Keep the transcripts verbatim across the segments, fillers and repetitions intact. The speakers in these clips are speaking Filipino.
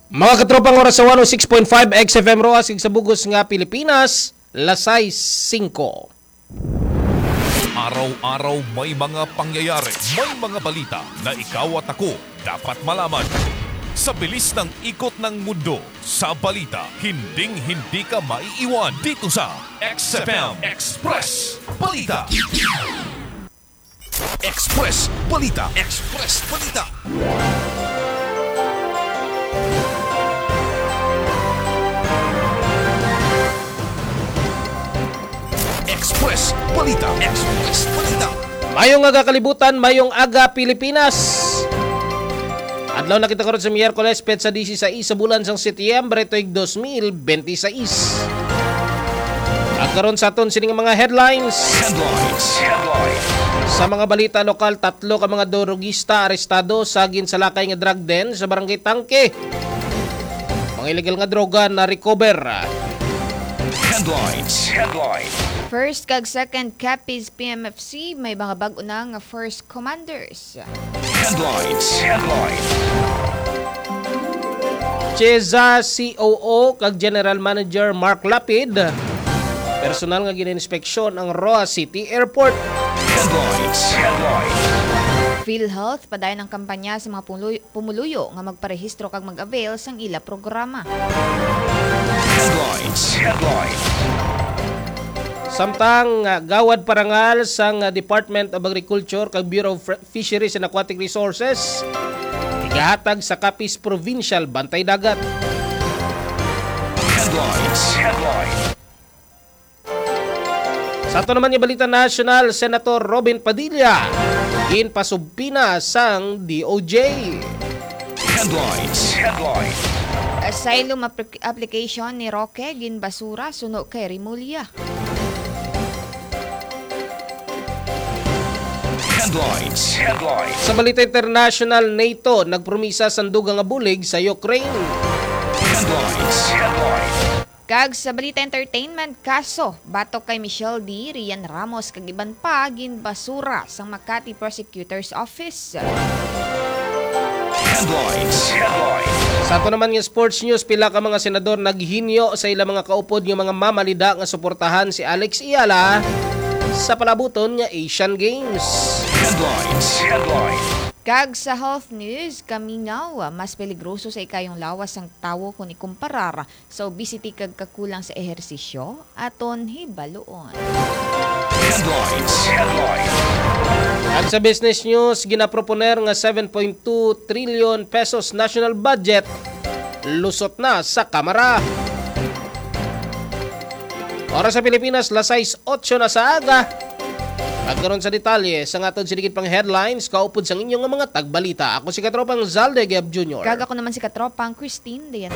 Mga katropang oras sa one oh six point five X F M Roas sa bugos nga Pilipinas, lasay singko. Araw-araw may mga pangyayari, may mga balita na ikaw at ako dapat malaman. Sa bilis ng ikot ng mundo, sa balita, hinding-hindi ka maiiwan dito sa X F M Express Balita. Express Balita. Express Balita. Express Balita. Express Balita. Mayong aga kalibutan, mayong aga Pilipinas. Adlaw na kita karon sa Miyerkules, petsa disisays sa bulan sang Setyembre tuig two thousand twenty-six. At karon sa aton sining mga headlines. Headlines. Headlines. Sa mga balita lokal, tatlo ka mga dorogista arestado sa ginsalakay nga drug den sa Barangay Tangke. Mga illegal nga droga na recover. Headlines. Headlines. First kag second Capiz P M F C may mga bag-o na nga first commanders. Headlines. Headlines. Cheza C O O kag General Manager Mark Lapid personal nga gininspeksyon ang Roa City Airport. Headlines. Headlines. PhilHealth padayon ang kampanya sa mga pumuluyo, pumuluyo nga magparehistro kag mag-avail sang ila programa. Headlines. Headlines. Samtang uh, gawad parangal sang uh, Department of Agriculture kag Bureau of Fisheries and Aquatic Resources igahatag sa Capiz Provincial Bantay Dagat. Headlines. Headlines. Sa ato naman yung balita national, Senator Robin Padilla ginpasubpina sang D O J. Headlines. Headlines. Asylum ap- application ni Roque ginbasura suno kay Rimulya. Headlines. Headlines. Sa balita international, NATO nagpromisa sandugang nga bulig sa Ukraine. Headlines. Headlines. Kag sa balita entertainment, kaso batok kay Michelle D, Rian Ramos kag iban pa ginbasura sa Makati Prosecutor's Office. Headlines. Headlines. Sa ato naman nga sports news, pila ka mga senador naghinyo sa ilang mga kaupod nga mga mamalida nga suportahan si Alex Iala sa palabuton nga Asian Games. Headlines. Headlines. Kag sa health news, kaminaw, mas peligroso sa ikayong lawas ang tawo kung ikumparar sa obesity kag kakulang sa ehersisyo aton hibaloon. Headlines. Headlines. At sa business news, ginaproponer nga seven point two trillion pesos national budget lusot na sa Kamara. Oras sa Pilipinas, lasay eight na sa aga. Pagkaroon sa detalye sa nga atong siligid pang headlines, kaupod sa inyong mga tagbalita. Ako si Katropang Zalde Gab Junior Kag ako naman si Katropang Christine Dian.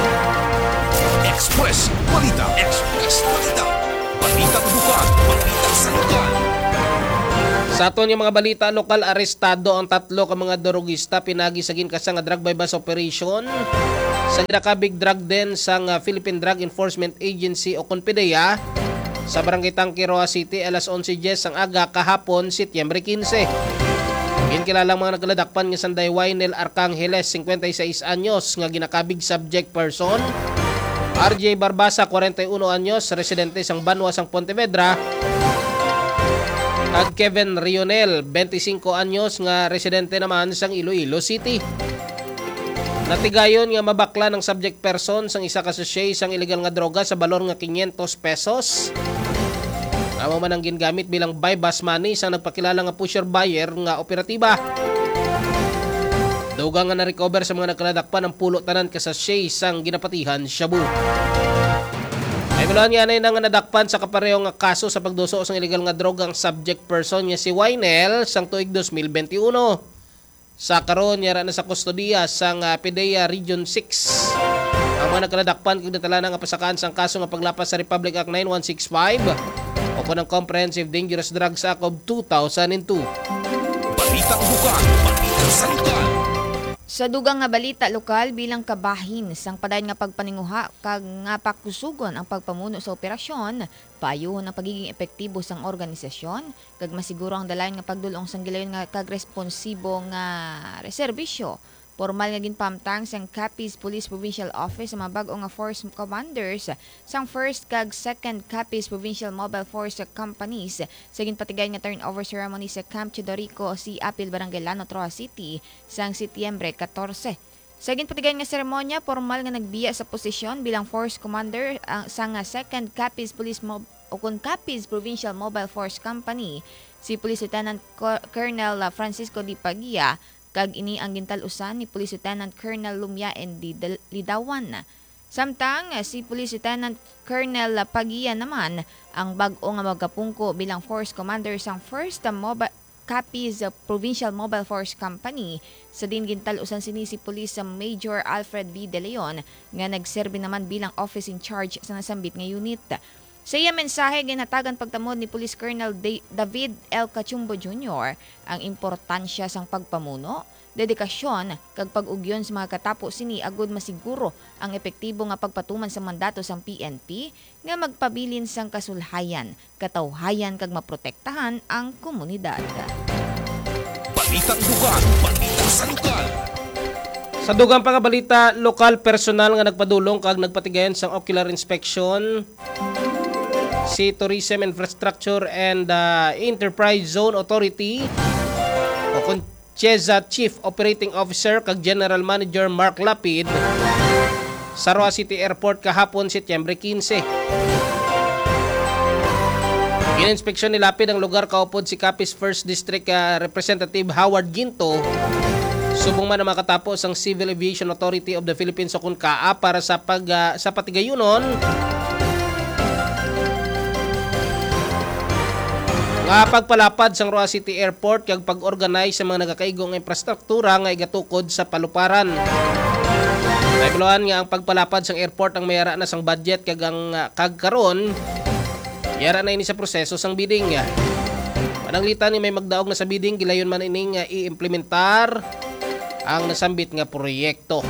Express Balita. Express Balita. Balita tubukan. Balita sa lugar. Sa aton yung mga balita lokal, arestado ang tatlo ka mga dorogista pinagi sa ginkasa nga drug bypass operation sa ginakabig drug den sa uh, Philippine Drug Enforcement Agency o Conpidea sa Barangay Tangke, Roa City, alas eleven diyes ang aga kahapon, Setyembre quince. Ginkilalang mga nagladakpan nga sanday Waynel Arcangeles, fifty-six anyos, nga ginakabig subject person. R J Barbasa, forty-one anyos, residente sang Banwa sang Pontevedra. At Kevin Rionel, twenty-five anyos, nga residente naman sang Iloilo City. Natigayon nga mabakla ng subject person sang isa ka sachet sang illegal nga droga sa balor nga quinientos pesos. Amo man ang gingamit bilang bypass money sa nagpakilala nga pusher buyer nga operatiba. Dugang nga na-recover sa mga nagkaladakpan ang pulo tanan ka sachet sang ginapatihan shabu. Ay mulan nga na nga nadakpan sa kapareho nga kaso sa pagduso sang illegal nga droga ang subject person nga si Waynel sang tuig two thousand twenty-one. Sa karon yara na sa kustodiya sang uh, PDEA Region six. Ang mga nagkaladakpan kung natala na nga pasakaan sang kaso nga paglapas sa Republic Act nine one six five o kung ang Comprehensive Dangerous Drugs Act of two thousand two. Balita tubukan. Balita sa lugar. Sa dugang nga balita lokal bilang kabahin sang padayon nga pagpaninguha kag nga pakusugon ang pagpamuno sa operasyon, payuhon ang pagiging epektibo sang organisasyon kag masiguro ang dalayan nga pagdulong sang gilayon nga kag responsibo nga reserbisyo Formal nga ginpamtang sang Capiz Police Provincial Office sa mga bag-o nga force commanders sang first kag second Capiz Provincial Mobile Force Companies sa ginpatigay nga turnover ceremony sa Camp Chidorico si Apil Barangay Lano, Troa City sang Setyembre fourteen. Sa ginpatigay nga seremonya, formal nga nagbiya sa posisyon bilang force commander ang sang second Capiz Police Mob o kun Capiz Provincial Mobile Force Company si Police Lieutenant Colonel Francisco Di Pagia kag ini ang gintalusan ni Police Lieutenant Colonel Lumyaen Di Lidawan. Samtang si Police Lieutenant Colonel Pagia naman ang bag-o nga magapungko bilang Force Commander sang first Mobile Capiz Provincial Mobile Force Company. Sa din gintalusan sini si Police Major Alfred V. De Leon nga nagserbi naman bilang office in charge sa nasambit nga unit. Sa iya mensahe, ginhatagan pagtamod ni Police Colonel David L. Cachumbo Junior ang importansya sang pagpamuno, dedikasyon, kag pag-ugyon sa mga katapo sini agud masiguro ang epektibo nga pagpatuman sa mandato sang P N P nga magpabilin sang kasulhayan, katawhayan kag maprotektahan ang komunidad. Balitang lugar, balita sa lokal. Sa dugang pangabalita, lokal personal nga nagpadulong kag nagpatigayon sang ocular inspection si Tourism Infrastructure and uh, Enterprise Zone Authority o kun CHEZA Chief Operating Officer kag General Manager Mark Lapid sa Roa City Airport kahapon Setyembre fifteen. Ininspeksyon ni Lapid ang lugar kaupod si Capiz First District uh, Representative Howard Ginto subong man na makatapos ang Civil Aviation Authority of the Philippines o kun C A A para sa pag uh, sa patigayunon nga pagpalapad sang Roa City Airport kag pag-organize sa mga nagakaigong infrastruktura nga igatukod sa paluparan. Naibuluhan nga ang pagpalapad sang airport ang mayara na sang budget kag ang uh, kag karon yara na ini sa proseso sang bidding. Pananglitan ni may magdaog na sa bidding gilayon man ining uh, i-implementar ang nasambit nga proyekto.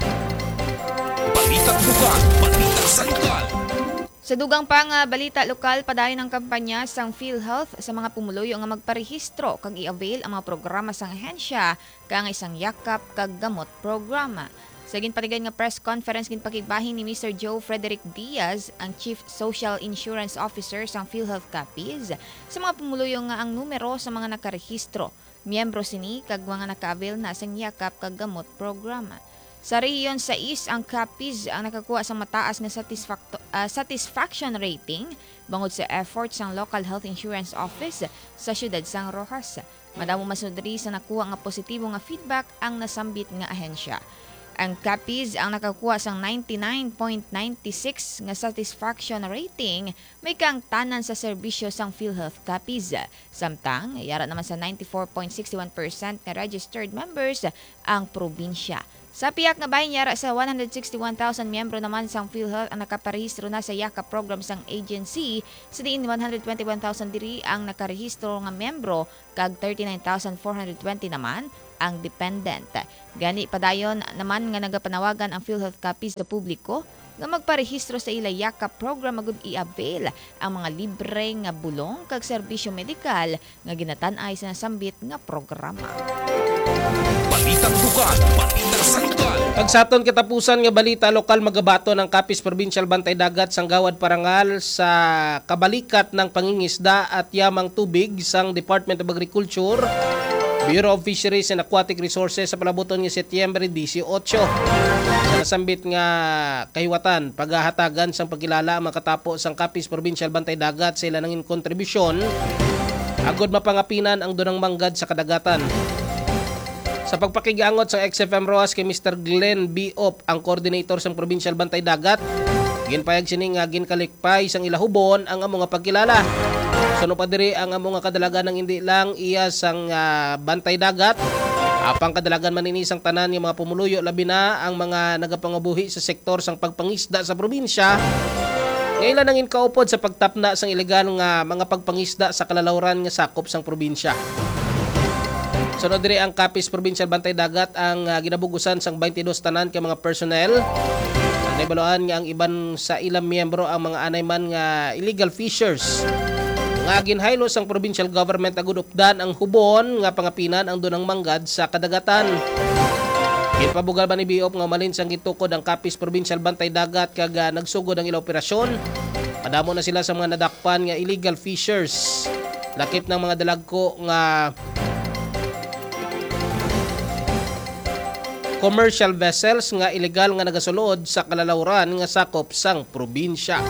Balitang lugar, balita sa lokal. Sa dugang pang uh, balita lokal, padayon ang kampanya sang PhilHealth sa mga pumuluyo nga magparehistro kag i-avail ang mga programa sang ahensya kang isang yakap kag gamot programa. Sa ginpatigay nga press conference ginpakigbahin ni Mister Joe Frederick Diaz, ang Chief Social Insurance Officer sang PhilHealth Capiz, sa mga pumuluyo nga ang numero sa mga nakarehistro, miyembro sini kag mga naka-avail na sang yakap kag gamot programa. Sa Region sais, ang Capiz ang nakakuha sa mataas na satisfacto- uh, satisfaction rating bangod sa efforts ng Local Health Insurance Office sa siyudad sang Rojas. Madamo masudri sa nakuha nga positibo nga feedback ang nasambit nga ahensya. Ang Capiz ang nakakuha sang ninety-nine point nine six nga satisfaction rating may kang tanan sa serbisyo sang PhilHealth Capiz. Samtang yara naman sa ninety-four point six one percent nga registered members ang probinsya. Sa piyak nga bahin yara sa one hundred sixty-one thousand miyembro naman sang PhilHealth ang nakaparehistro na sa yakap program sang agency, sa diin one hundred twenty-one thousand diri ang nakarehistro nga miyembro kag thirty-nine thousand four hundred twenty naman ang dependent. Gani padayon naman nga nagapanawagan ang PhilHealth Capiz sa publiko nga magparehistro sa ila yakap program agud i-avail ang mga libre nga bulong kag serbisyo medikal nga ginatan-ay sa nasambit nga programa. Balitang lugar, balita sa lokal. Pagsaton katapusan nga balita lokal, magabato ng Capiz Provincial Bantay Dagat sang gawad parangal sa kabalikat ng pangingisda at yamang tubig sang Department of Agriculture, Bureau of Fisheries and Aquatic Resources sa palabuton nga Setyembre eighteen. Sa nasambit nga kahiwatan, paghahatagan sang pagkilala ang makatapo sang Capiz Provincial Bantay Dagat sa ilang kontribusyon agod mapangapinan ang dunang manggad sa kadagatan. Sa pagpakigangot sa X F M Roas kay Mister Glenn B. Op, ang coordinator sang Provincial Bantay Dagat, ginpayag sini nga ginkalikpay sang ilahubon ang amo nga pagkilala. Suno pa diri ang amo nga kadalagan ng hindi lang iya sang uh, Bantay Dagat, apang kadalagan man ini sang tanan nga mga pumuluyo labi na ang mga nagapangabuhi sa sektor sang pagpangisda sa probinsya. Ngayon nangin kaupod sa pagtapna sang ilegal nga mga pagpangisda sa kalalawran nga sakop sang probinsya. Sunod diri ang Capiz Provincial Bantay Dagat ang uh, ginabugusan sang twenty-two tanan ka mga personnel. Naibaluan nga ang iban sa ilang miyembro ang mga anay man nga illegal fishers. Nga ginhaylo sang provincial government agud updan ang hubon nga pangapinan ang dunang manggad sa kadagatan. Ginpabugal ba ni B O P nga malin sang gitukod ang Capiz Provincial Bantay Dagat kag uh, nagsugod ang ilang operasyon. Madamo na sila sa mga nadakpan nga illegal fishers. Lakip ng mga dalagko nga commercial vessels nga illegal nga nagasulod sa kalalawran nga sakop sang probinsya.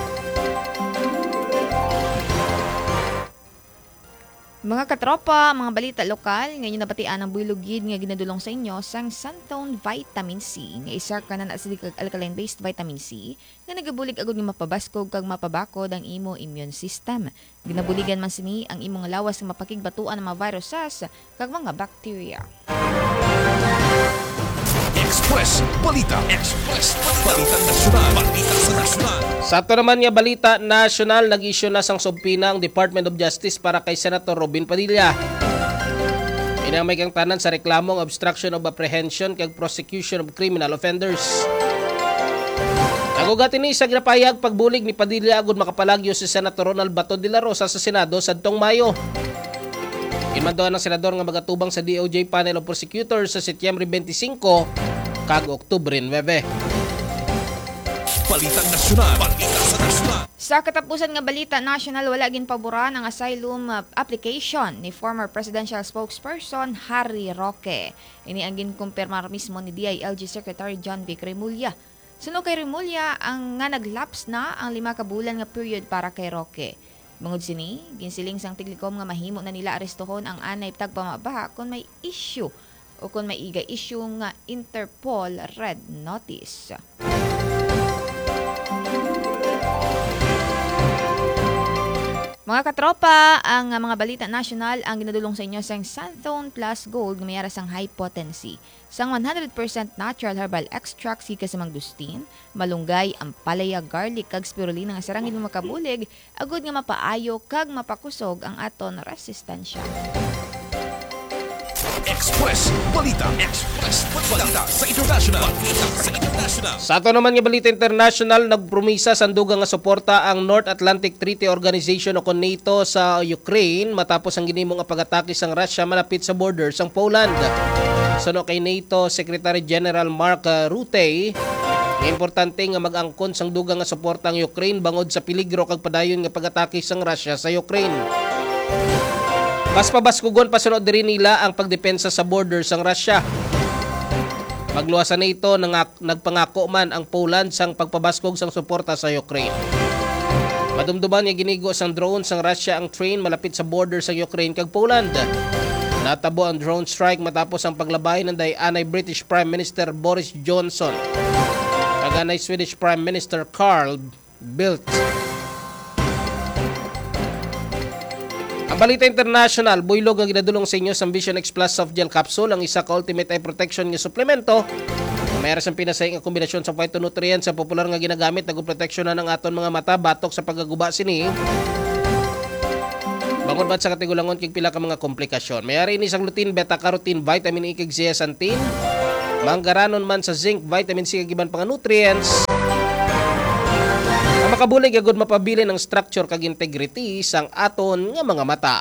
Mga katropa, mga balita lokal, ngayon nabatian ang buylugid nga ginadulong sa inyo sang Santone Vitamin C nga isa ka na acidic alkaline-based vitamin C nga nagabulig agud nga mapabaskog kag mapabakod ang imo immune system. Ginabuligan man sini ang imong lawas nga mapakigbatuan ng mga viruses kag mga bacteria. Express Balita. Express Balita Nasyonal. Balita sa Nasyonal. Sa ato naman nga balita national, nag-issue na sang subpina ang Department of Justice para kay Senator Robin Padilla. Inamay kang tanan sa reklamong obstruction of apprehension kag prosecution of criminal offenders. Nagugat ini sa ginapayag pagbulig ni Padilla agud makapalagyo si Senator Ronald Bato de la Rosa sa Senado sadtong Mayo. Inmandoan ng senador nga magatubang sa D O J Panel of Prosecutors sa Setyembre twenty-five kag Oktubre nine. Balita Nasyonal. Balita sa Nasyonal. Sa katapusan nga balita national, wala gin paboran ang asylum uh, application ni former presidential spokesperson Harry Roque. Ini ang ginkumpirmar mismo ni D I L G Secretary John Vic Remulla. Suno kay Remulla ang nga naglaps na ang lima ka bulan nga period para kay Roque. Bungod sini, ginsiling sang tiglikom nga mahimo na nila arestohon ang anay tagpamaba kung may issue o kung may iga issue nga Interpol Red Notice. Mga katropa, ang mga balita national ang ginadulong sa inyo sang Santone Plus Gold nga mayara sang high potency. Sang one hundred percent natural herbal extract si kasamang dustin, malunggay, ampalaya, garlic kag spirulina nga sarangin mo makabulig, agud nga mapaayo kag mapakusog ang aton resistensya. Express Balita. Express Balita sa International. Balita sa International. Sa ato naman nga balita international, nagpromisa sa dugang nga suporta ang North Atlantic Treaty Organization o NATO sa Ukraine matapos ang ginimong nga pag-atake sang Russia malapit sa border sang Poland. Suno kay NATO Secretary General Mark Rutte, importante nga mag-angkon sang dugang nga suporta ang Ukraine bangod sa peligro kag padayon nga pag-atake sang Russia sa Ukraine. Mas pabaskugon pasunod diri nila ang pagdepensa sa border sang Russia. Magluwasan na ito nang nagpangako man ang Poland sang pagpabaskog sang suporta sa Ukraine. Madumduman nga ginigo sang drone sang Russia ang train malapit sa border sa Ukraine kag Poland. Natabo ang drone strike matapos ang paglabay ng dayanay British Prime Minister Boris Johnson kag anay Swedish Prime Minister Carl Bildt. Ang balita international, buylog nga ginadulong sa inyo sa Vision X Plus Soft Gel Capsule, ang isa ka ultimate eye protection nga suplemento. Mayroon sang pinasay nga kombinasyon sa phytonutrients sa popular nga ginagamit nag proteksyon na ng aton mga mata batok sa paggaguba sini. Bangod ba sa katigulangon kig pila ka mga komplikasyon. Mayari ini sang lutein, beta-carotene, vitamin E kag zeaxanthin. Manggaranon man sa zinc, vitamin C kag iban pang nutrients. Makabulig agud mapabili ng structure kag integrity sang aton nga mga mata.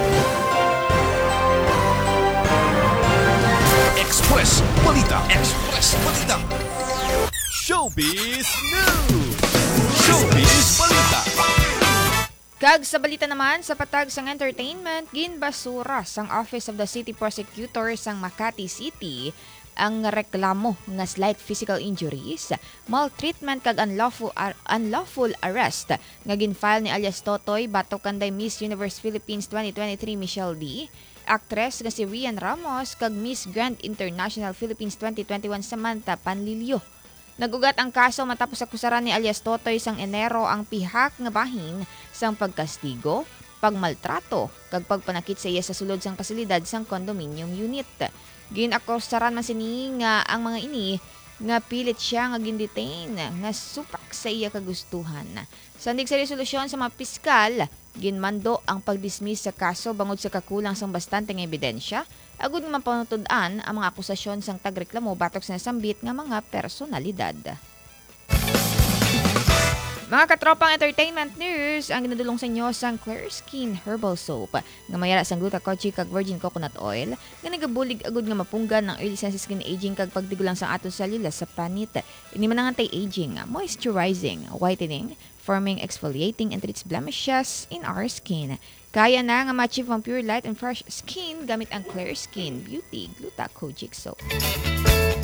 Express Balita. Express Balita. Showbiz News. Showbiz Balita. Kag sa balita naman, sa patag sang entertainment, ginbasura sang Office of the City Prosecutor sang Makati City ang reklamo nga slight physical injuries, maltreatment kag unlawful ar- unlawful arrest nga ginfile ni alias Totoy batok kanday Miss Universe Philippines twenty twenty-three Michelle D, actress nga si Rian Ramos kag Miss Grand International Philippines twenty twenty-one Samantha Panlilio. Nagugat ang kaso matapos akusaran ni alias Totoy sang Enero ang pihak nga bahin sang pagkastigo, pagmaltrato kag pagpanakit sa iya sa sulod sang pasilidad sang condominium unit. Ginakusaran man sini nga ang mga ini nga pilit siya nga gindetain nga supak sa iya kagustuhan. Sandig sa resolusyon sa mga piskal, ginmando ang pagdismiss sa kaso bangod sa kakulang sang bastante nga ebidensya, agud nga mapanutud-an ang mga akusasyon sang tagreklamo batok sa nasambit nga mga personalidad. Mga katropang entertainment news, ang ginadulong sa inyo sang Clear Skin Herbal Soap nga mayara sang glutathione kag virgin coconut oil nga nagabulig agud nga mapunggan ng early sense skin aging kag pagdigulang sa aton selula sa panit. Ini man ang anti-aging, moisturizing, whitening, forming, exfoliating, and treats blemishes in our skin. Kaya na nga ma-achieve ang pure light and fresh skin gamit ang Clear Skin Beauty Glutathione Soap.